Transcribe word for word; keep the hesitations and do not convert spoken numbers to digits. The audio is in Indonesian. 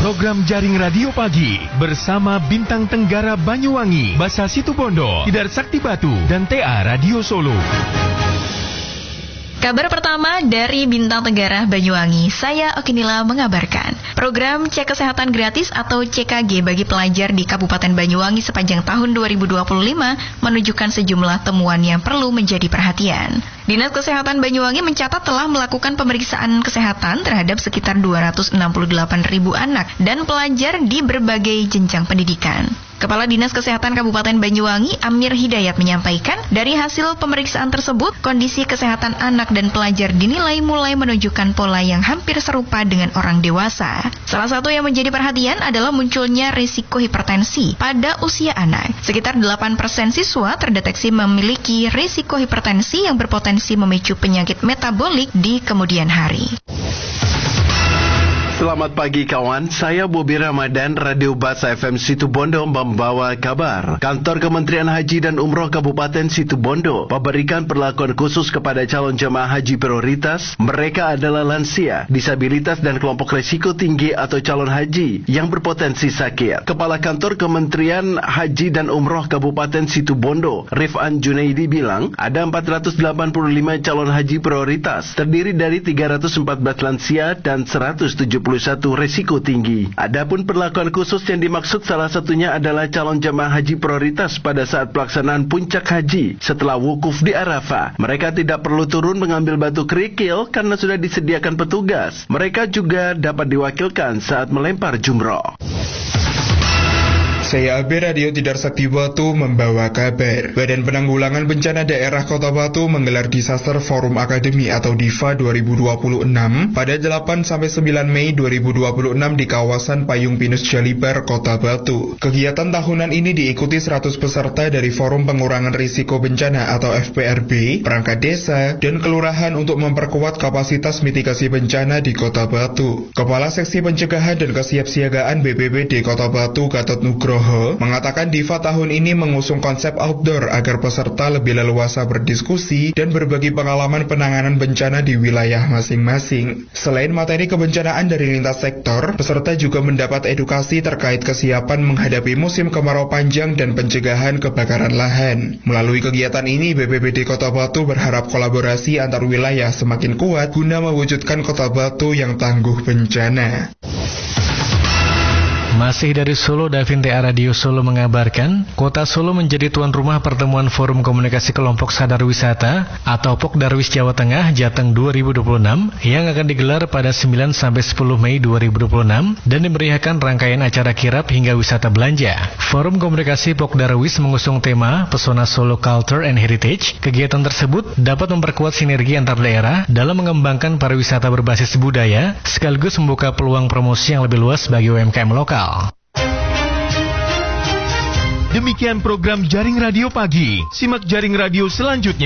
program Jaring Radio Pagi bersama Bintang Tenggara Banyuwangi, Basa Situbondo, Tidar Sakti Batu, dan T A Radio Solo. Kabar pertama dari Bintang Tenggara Banyuwangi, saya Okinila mengabarkan program Cek Kesehatan Gratis atau C K G bagi pelajar di Kabupaten Banyuwangi sepanjang tahun dua ribu dua puluh lima menunjukkan sejumlah temuan yang perlu menjadi perhatian. Dinas Kesehatan Banyuwangi mencatat telah melakukan pemeriksaan kesehatan terhadap sekitar dua ratus enam puluh delapan ribu anak dan pelajar di berbagai jenjang pendidikan. Kepala Dinas Kesehatan Kabupaten Banyuwangi, Amir Hidayat, menyampaikan dari hasil pemeriksaan tersebut, kondisi kesehatan anak dan pelajar dinilai mulai menunjukkan pola yang hampir serupa dengan orang dewasa. Salah satu yang menjadi perhatian adalah munculnya risiko hipertensi pada usia anak. Sekitar delapan persen siswa terdeteksi memiliki risiko hipertensi yang berpotensi memicu penyakit metabolik di kemudian hari. Selamat pagi kawan, saya Bobi Ramadan, Radio Basa F M Situbondo membawa kabar. Kantor Kementerian Haji dan Umroh Kabupaten Situbondo memberikan perlakuan khusus kepada calon jemaah haji prioritas. Mereka adalah lansia, disabilitas dan kelompok risiko tinggi atau calon haji yang berpotensi sakit. Kepala Kantor Kementerian Haji dan Umroh Kabupaten Situbondo, Rifan Junaidi, bilang ada empat ratus delapan puluh lima calon haji prioritas, terdiri dari tiga ratus empat belas lansia dan seratus tujuh puluh satu risiko tinggi. Adapun perlakuan khusus yang dimaksud salah satunya adalah calon jemaah haji prioritas pada saat pelaksanaan puncak haji setelah wukuf di Arafah. Mereka tidak perlu turun mengambil batu kerikil karena sudah disediakan petugas. Mereka juga dapat diwakilkan saat melempar jumroh. Saya Abe, Radio Tidar Sakti Batu membawa kabar. Badan Penanggulangan Bencana Daerah Kota Batu menggelar Disaster Forum Academy atau DIFA dua ribu dua puluh enam pada delapan sampai sembilan Mei dua ribu dua puluh enam di kawasan Payung Pinus Jalibar, Kota Batu. Kegiatan tahunan ini diikuti seratus peserta dari Forum Pengurangan Risiko Bencana atau F P R B, perangkat desa, dan kelurahan untuk memperkuat kapasitas mitigasi bencana di Kota Batu. Kepala Seksi Pencegahan dan Kesiapsiagaan B P B D Kota Batu, Gatot Nugroho, mengatakan DIFA tahun ini mengusung konsep outdoor agar peserta lebih leluasa berdiskusi dan berbagi pengalaman penanganan bencana di wilayah masing-masing. Selain materi kebencanaan dari lintas sektor, peserta juga mendapat edukasi terkait kesiapan menghadapi musim kemarau panjang dan pencegahan kebakaran lahan. Melalui kegiatan ini, B P B D Kota Batu berharap kolaborasi antar wilayah semakin kuat guna mewujudkan Kota Batu yang tangguh bencana. Masih dari Solo, Davin T A Radio Solo mengabarkan, Kota Solo menjadi tuan rumah pertemuan Forum Komunikasi Kelompok Sadar Wisata atau Pokdarwis Jawa Tengah Jateng dua ribu dua puluh enam yang akan digelar pada sembilan sampai sepuluh Mei dua ribu dua puluh enam dan dimeriahkan rangkaian acara kirap hingga wisata belanja. Forum Komunikasi Pokdarwis mengusung tema Pesona Solo Culture and Heritage. Kegiatan tersebut dapat memperkuat sinergi antar daerah dalam mengembangkan pariwisata berbasis budaya sekaligus membuka peluang promosi yang lebih luas bagi U M K M lokal. Demikian program Jaring Radio Pagi. Simak Jaring Radio selanjutnya.